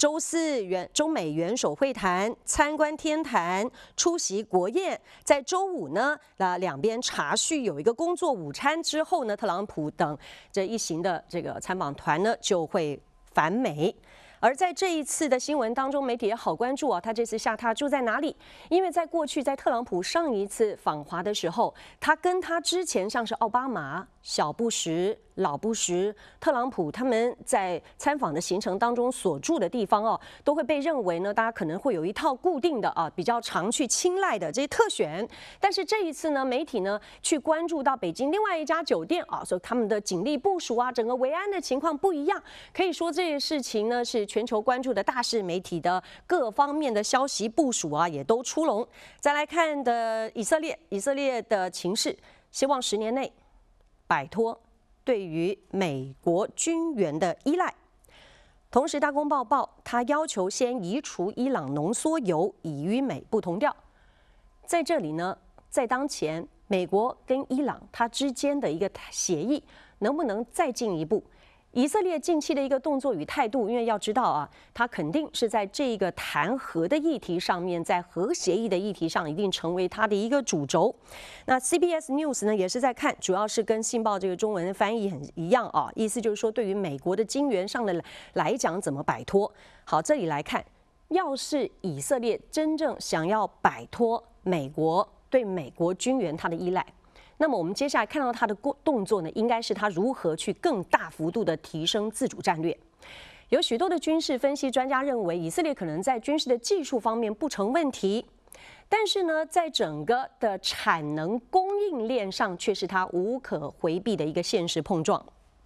周四中美元首会谈，参观天坛，出席国宴。在周五呢，两边茶叙有一个工作午餐之后呢，特朗普等这一行的这个参访团呢就会返美。而在这一次的新闻当中，媒体也好关注啊，他这次下榻住在哪里？因为在过去，在特朗普上一次访华的时候，他跟他之前像是奥巴马、小布什、老布什、特朗普他们在参访的行程当中所住的地方哦，都会被认为呢，大家可能会有一套固定的啊，比较常去青睐的这些特选。但是这一次呢，媒体呢去关注到北京另外一家酒店啊，说他们的警力部署啊，整个维安的情况不一样。可以说这件事情呢是全球关注的大事，媒体的各方面的消息部署啊也都出笼。再来看的以色列的情势，希望10年内摆脱对于美国军援的依赖。同时，大公报他要求先移除伊朗浓缩铀，以与美不同调。在这里呢，在当前美国跟伊朗它之间的一个协议能不能再进一步？以色列近期的一个动作与态度，因为要知道啊，它肯定是在这个谈和的议题上面，在核协议的议题上，一定成为它的一个主轴。那 CBS News 呢，也是在看，主要是跟信报这个中文翻译很一样啊，意思就是说，对于美国的金援上的来讲，怎么摆脱？好，这里来看，要是以色列真正想要摆脱美国对美国军援它的依赖，那么我们接下来看到他的动作呢，应该是他如何去更大幅度的提升自主战略。有许多的军事分析专家认为，以色列可能在军事的技术方面不成问题，但是呢，在整个的产能供应链上，却是他无可回避的一个现实碰撞。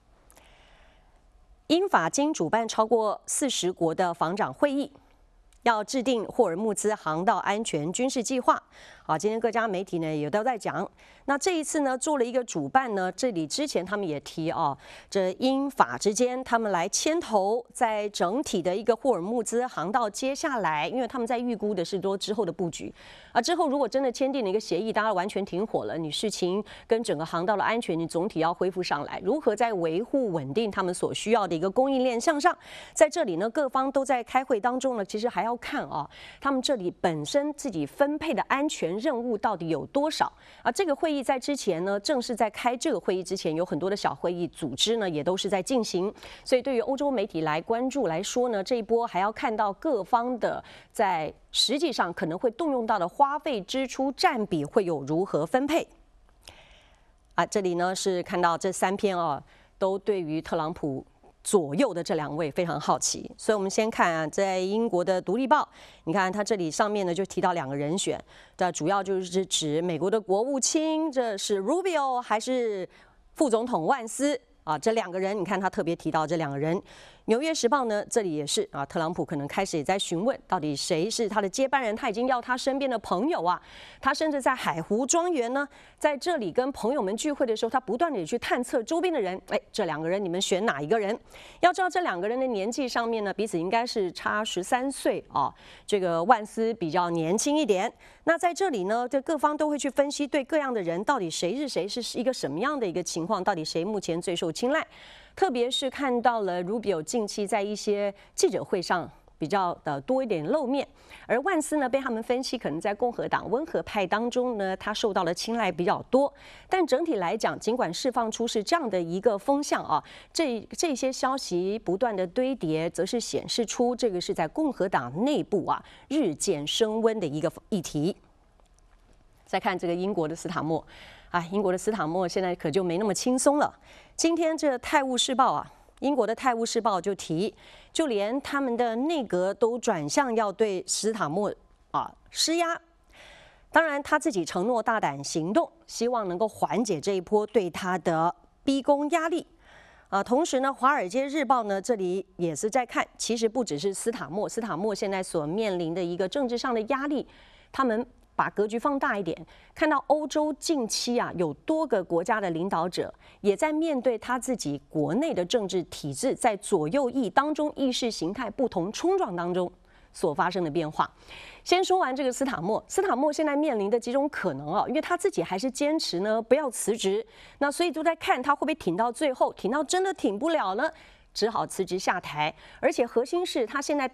英法经主办超过40国的防长会议，要制定霍尔木兹航道安全军事计划。好，今天各家媒体呢也都在讲。那这一次呢，做了一个主办呢，这里之前他们也提哦，这英法之间他们来牵头，在整体的一个霍尔木兹航道接下来，因为他们在预估的是多之后的布局啊，之后如果真的签订了一个协议，大家完全停火了，你事情跟整个航道的安全，你总体要恢复上来，如何在维护稳定他们所需要的一个供应链向上，在这里呢，各方都在开会当中呢，其实还要看啊，他们这里本身自己分配的安全任务到底有多少啊？这个会议在之前呢，正是在开这个会议之前，有很多的小会议组织呢，也都是在进行。所以对于欧洲媒体来关注来说呢，这一波还要看到各方的在实际上可能会动用到的花费支出占比会有如何分配啊？这里呢是看到这3篇啊，都对于特朗普左右的这2位非常好奇，所以我们先看啊，在英国的《独立报》，你看它这里上面呢就提到2个人选，这主要就是指美国的国务卿，这是 Rubio 还是副总统万斯啊？这2个人，你看他特别提到这2个人。《纽约时报》呢，这里也是啊，特朗普可能开始也在询问，到底谁是他的接班人？他已经要他身边的朋友啊，他甚至在海湖庄园呢，在这里跟朋友们聚会的时候，他不断的去探测周边的人，哎，这2个人你们选哪一个人？要知道这2个人的年纪上面呢，彼此应该是差13岁啊，这个万斯比较年轻一点。那在这里呢，这各方都会去分析对各样的人到底谁是谁，是一个什么样的一个情况，到底谁目前最受青睐。特别是看到了 Rubio 近期在一些记者会上比较的多一点露面，而万斯呢被他们分析可能在共和党温和派当中呢，他受到的青睐比较多。但整体来讲，尽管释放出是这样的一个风向啊，这些消息不断的堆叠，则是显示出这个是在共和党内部啊日渐升温的一个议题。再看这个英国的斯塔默。啊，英国的斯塔默现在可就没那么轻松了。今天这《泰晤士报》啊，英国的《泰晤士报》就提，就连他们的内阁都转向要对斯塔默啊施压。当然，他自己承诺大胆行动，希望能够缓解这一波对他的逼宫压力。啊，同时呢，《华尔街日报》呢这里也是在看，其实不只是斯塔默现在所面临的一个政治上的压力，他们把格局放大一点，看到欧洲近期啊有多个国家的领导者也在面对他自己国内的政治体制在左右翼当中意识形态不同冲撞当中所发生的变化。先说完这个斯塔默现在面临的几种可能啊，因为他自己还是坚持呢不要辞职，那所以都在看他会不会挺到最后，挺到真的挺不了呢，只好辞职下台。而且核心是他现在